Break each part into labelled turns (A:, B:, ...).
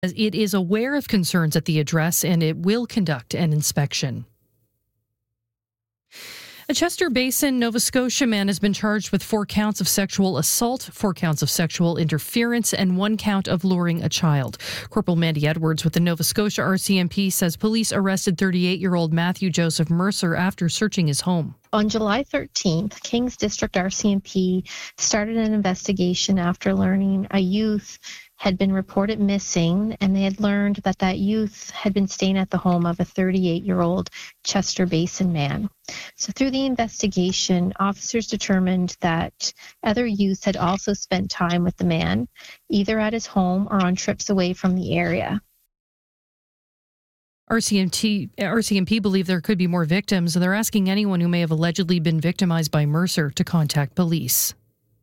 A: It is aware of concerns at the address and it will conduct an inspection. A Chester Basin, Nova Scotia man has been charged with 4 counts of sexual assault, 4 counts of sexual interference, and 1 count of luring a child. Corporal Mandy Edwards with the Nova Scotia RCMP says police arrested 38-year-old Matthew Joseph Mercer after searching his home.
B: On July 13th, Kings District RCMP started an investigation after learning a youth had been reported missing, and they had learned that that youth had been staying at the home of a 38-year-old Chester Basin man. So through the investigation, officers determined that other youths had also spent time with the man, either at his home or on trips away from the area.
A: RCMP believe there could be more victims, and they're asking anyone who may have allegedly been victimized by Mercer to contact police.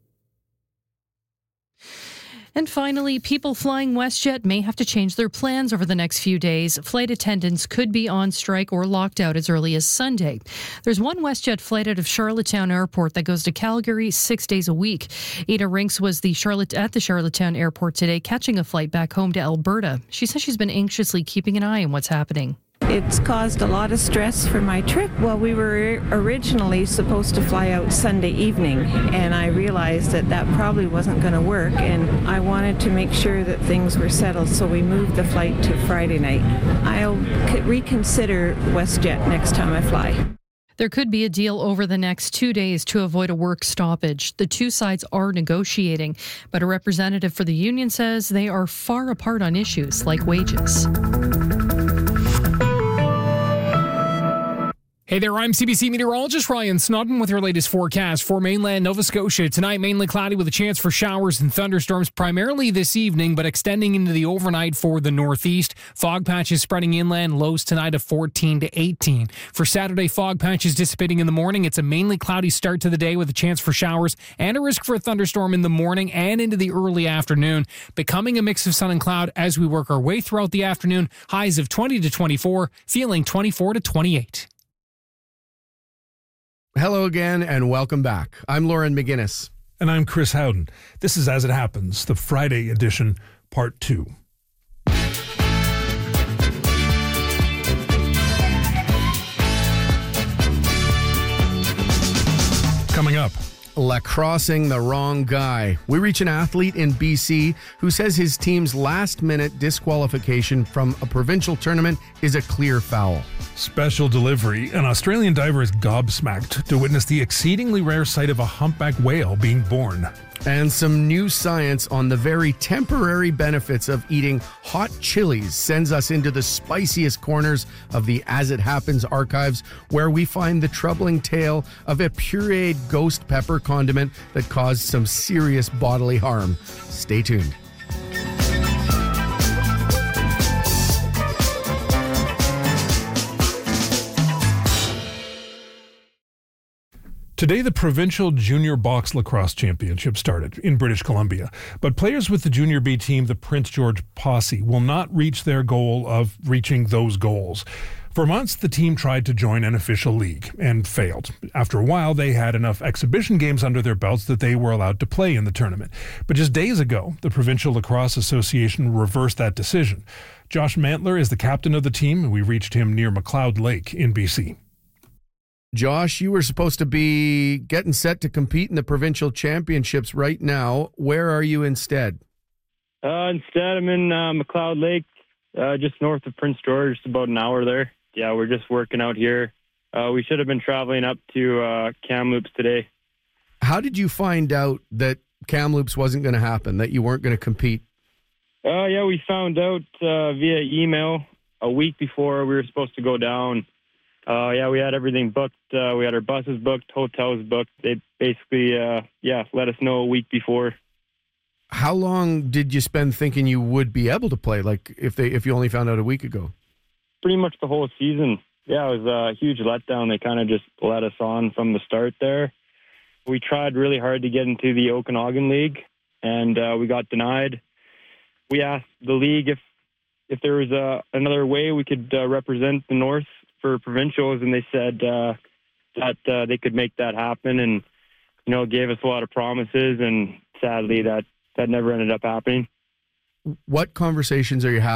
A: And finally, people flying WestJet may have to change their plans over the next few days. Flight attendants could be on strike or locked out as early as Sunday. There's one WestJet flight out of Charlottetown Airport that goes to Calgary 6 days a week. Ada Rinks was at the Charlottetown Airport today, catching a flight back home to Alberta. She says she's been anxiously keeping an eye on what's happening.
C: It's caused a lot of stress for my trip. Well, we were originally supposed to fly out Sunday evening, and I realized that that probably wasn't going to work, and I wanted to make sure that things were settled, so we moved the flight to Friday night. I'll reconsider WestJet next time I fly.
A: There could be a deal over the next 2 days to avoid a work stoppage. The two sides are negotiating, but a representative for the union says they are far apart on issues like wages.
D: Hey there, I'm CBC meteorologist Ryan Snodden with your latest forecast for mainland Nova Scotia. Tonight, mainly cloudy with a chance for showers and thunderstorms primarily this evening, but extending into the overnight for the northeast. Fog patches spreading inland, lows tonight of 14 to 18. For Saturday, fog patches dissipating in the morning. It's a mainly cloudy start to the day with a chance for showers and a risk for a thunderstorm in the morning and into the early afternoon. Becoming a mix of sun and cloud as we work our way throughout the afternoon. Highs of 20 to 24, feeling 24 to 28.
E: Hello again and welcome back. I'm Lauren McGinnis.
F: And I'm Chris Howden. This is As It Happens, the Friday edition, Part 2. Coming up.
E: Lacrossing the wrong guy. We reach an athlete in BC who says his team's last-minute disqualification from a provincial tournament is a clear foul.
F: Special delivery. An Australian diver is gobsmacked to witness the exceedingly rare sight of a humpback whale being born.
E: And some new science on the very temporary benefits of eating hot chilies sends us into the spiciest corners of the As It Happens archives, where we find the troubling tale of a pureed ghost pepper condiment that caused some serious bodily harm. Stay tuned.
F: Today, the Provincial Junior Box Lacrosse Championship started in British Columbia, but players with the Junior B team, the Prince George Posse, will not reach their goal of reaching those goals. For months, the team tried to join an official league and failed. After a while, they had enough exhibition games under their belts that they were allowed to play in the tournament. But just days ago, the Provincial Lacrosse Association reversed that decision. Josh Mantler is the captain of the team, and we reached him near McLeod Lake in BC.
E: Josh, you were supposed to be getting set to compete in the provincial championships right now. Where are you instead?
G: Instead, I'm in McLeod Lake, just north of Prince George, just about an hour there. Yeah, we're just working out here. We should have been traveling up to Kamloops today.
E: How did you find out that Kamloops wasn't going to happen, that you weren't going to compete?
G: Yeah, we found out via email a week before we were supposed to go down. Yeah, we had everything booked. We had our buses booked, hotels booked. They basically, let us know a week before.
E: How long did you spend thinking you would be able to play? Like if you only found out a week ago?
G: Pretty much the whole season. Yeah, it was a huge letdown. They kind of just let us on from the start there. We tried really hard to get into the Okanagan League, and we got denied. We asked the league if there was another way we could represent the North for provincials, and they said that they could make that happen, and gave us a lot of promises, and sadly that never ended up happening.
E: what conversations are you having